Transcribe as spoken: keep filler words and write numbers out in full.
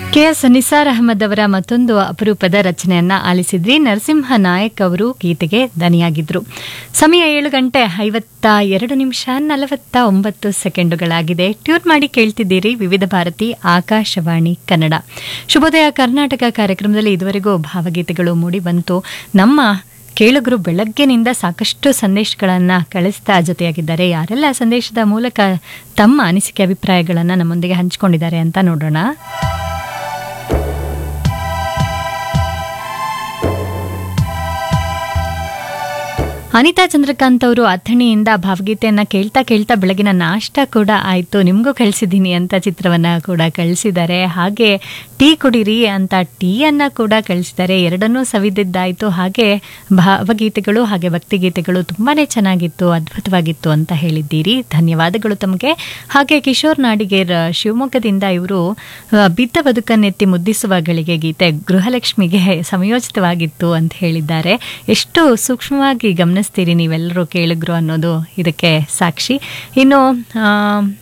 K S Nisar Ahmed ಅವರ ಮತ್ತೊಂದು ಅಪರೂಪದ ರಚನೆಯನ್ನ ಆಲಿಸಿದ್ರಿ. ನರಸಿಂಹ ನಾಯಕ್ ಅವರು ಗೀತೆಗೆ ದನಿಯಾಗಿದ್ರು. ಸಮಯ ಏಳು ಗಂಟೆ ಐವತ್ತ ಎರಡು ನಿಮಿಷ ನಲವತ್ತ ಒಂಬತ್ತು ಸೆಕೆಂಡುಗಳಾಗಿದೆ. ಟ್ಯೂನ್ ಮಾಡಿ ಕೇಳ್ತಿದ್ದೀರಿ ವಿವಿಧ ಭಾರತಿ ಆಕಾಶವಾಣಿ ಕನ್ನಡ. ಶುಭೋದಯ ಕರ್ನಾಟಕ ಕಾರ್ಯಕ್ರಮದಲ್ಲಿ ಇದುವರೆಗೂ ಭಾವಗೀತೆಗಳು ಮೂಡಿ ಬಂತು. ನಮ್ಮ ಕೇಳುಗರು ಬೆಳಗ್ಗೆನಿಂದ ಸಾಕಷ್ಟು ಸಂದೇಶಗಳನ್ನು ಕಳಿಸ್ತಾ ಜೊತೆಯಾಗಿದ್ದಾರೆ. ಯಾರೆಲ್ಲ ಸಂದೇಶದ ಮೂಲಕ ತಮ್ಮ ಅನಿಸಿಕೆ ಅಭಿಪ್ರಾಯಗಳನ್ನು ನಮ್ಮೊಂದಿಗೆ ಹಂಚಿಕೊಂಡಿದ್ದಾರೆ ಅಂತ ನೋಡೋಣ. ಅನಿತಾ ಚಂದ್ರಕಾಂತ್ ಅವರು ಅಥಣಿಯಿಂದ ಭಾವಗೀತೆಯನ್ನ ಕೇಳ್ತಾ ಕೇಳ್ತಾ ಬೆಳಗಿನ ನಾಷ್ಟ ಕೂಡ ಆಯಿತು, ನಿಮಗೂ ಕಳಿಸಿದ್ದೀನಿ ಅಂತ ಚಿತ್ರವನ್ನ ಕೂಡ ಕಳಿಸಿದ್ದಾರೆ. ಹಾಗೆ ಟೀ ಕುಡಿರಿ ಅಂತ ಟೀಯನ್ನ ಕೂಡ ಕಳಿಸಿದ್ದಾರೆ. ಎರಡನ್ನೂ ಸವಿದಿದ್ದಾಯಿತು. ಹಾಗೆ ಭಾವಗೀತೆಗಳು ಹಾಗೆ ಭಕ್ತಿಗೀತೆಗಳು ತುಂಬಾನೇ ಚೆನ್ನಾಗಿತ್ತು, ಅದ್ಭುತವಾಗಿತ್ತು ಅಂತ ಹೇಳಿದ್ದೀರಿ. ಧನ್ಯವಾದಗಳು ತಮಗೆ. ಹಾಗೆ ಕಿಶೋರ್ ನಾಡಿಗೇರ್ ಶಿವಮೊಗ್ಗದಿಂದ ಇವರು ಬಿದ್ದ ಬದುಕನ್ನೆತ್ತಿ ಮುದ್ದಿಸುವ ಗಳಿಗೆ ಗೀತೆ ಗೃಹಲಕ್ಷ್ಮಿಗೆ ಸಮಯೋಚಿತವಾಗಿತ್ತು ಅಂತ ಹೇಳಿದ್ದಾರೆ. ಎಷ್ಟು ಸೂಕ್ಷ್ಮವಾಗಿ ಗಮನಿಸ್ತೀರಿ ನೀವೆಲ್ಲರೂ ಕೇಳಿದ್ರು ಅನ್ನೋದು ಇದಕ್ಕೆ ಸಾಕ್ಷಿ. ಇನ್ನು